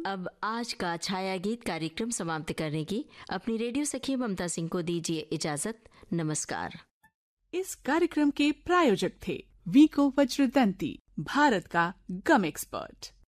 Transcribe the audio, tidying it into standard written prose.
अब आज का छाया गीत कार्यक्रम समाप्त करने की अपनी रेडियो सखी ममता सिंह को दीजिए इजाजत। नमस्कार। इस कार्यक्रम के प्रायोजक थे वीको वज्रदंती, भारत का गम एक्सपर्ट।